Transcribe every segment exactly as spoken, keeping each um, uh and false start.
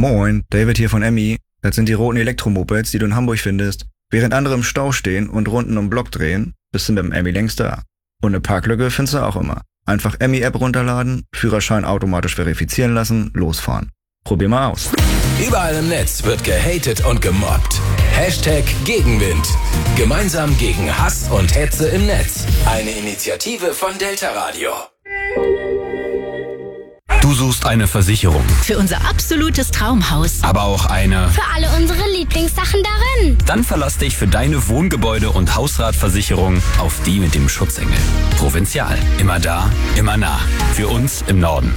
Moin, David hier von Emmy. Das sind die roten Elektromopeds, die du in Hamburg findest. Während andere im Stau stehen und Runden um Block drehen, bist du mit dem Emmy längst da. Und eine Parklücke findest du auch immer. Einfach Emmy-App runterladen, Führerschein automatisch verifizieren lassen, losfahren. Probier mal aus. Überall im Netz wird gehatet und gemobbt. Hashtag Gegenwind. Gemeinsam gegen Hass und Hetze im Netz. Eine Initiative von Delta Radio. Du suchst eine Versicherung. Für unser absolutes Traumhaus. Aber auch eine... Für alle unsere Lieblingssachen darin. Dann verlass dich für deine Wohngebäude- und Hausratversicherung auf die mit dem Schutzengel. Provinzial. Immer da, immer nah. Für uns im Norden.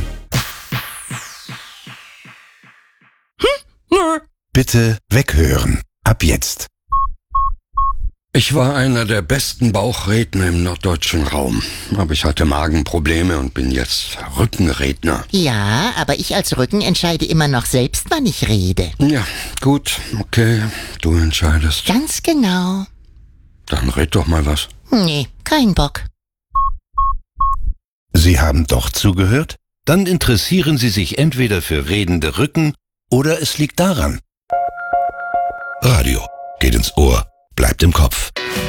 Bitte weghören. Ab jetzt. Ich war einer der besten Bauchredner im norddeutschen Raum. Aber ich hatte Magenprobleme und bin jetzt Rückenredner. Ja, aber ich als Rücken entscheide immer noch selbst, wann ich rede. Ja, gut, okay, du entscheidest. Ganz genau. Dann red doch mal was. Nee, kein Bock. Sie haben doch zugehört? Dann interessieren Sie sich entweder für redende Rücken oder es liegt daran. Radio geht ins Ohr, bleibt im Kopf.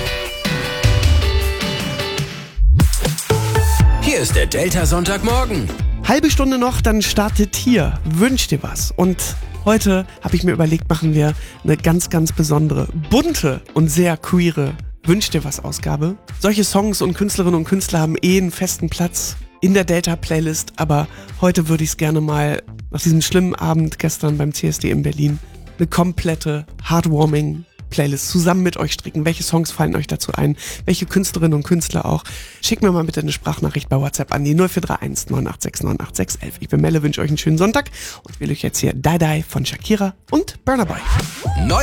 Hier ist der Delta Sonntagmorgen. Halbe Stunde noch, dann startet hier Wünsch dir was. Und heute habe ich mir überlegt, machen wir eine ganz, ganz besondere, bunte und sehr queere Wünsch dir was Ausgabe. Solche Songs und Künstlerinnen und Künstler haben eh einen festen Platz in der Delta-Playlist, aber heute würde ich es gerne mal, nach diesem schlimmen Abend gestern beim C S D in Berlin, eine komplette Heartwarming-Playlist zusammen mit euch stricken. Welche Songs fallen euch dazu ein? Welche Künstlerinnen und Künstler auch? Schickt mir mal bitte eine Sprachnachricht bei WhatsApp an die null vier drei eins neun acht sechs neun acht sechs eins eins. Ich bin Melle, wünsche euch einen schönen Sonntag und wähle euch jetzt hier Die Die von Shakira und Burna Boy. Neu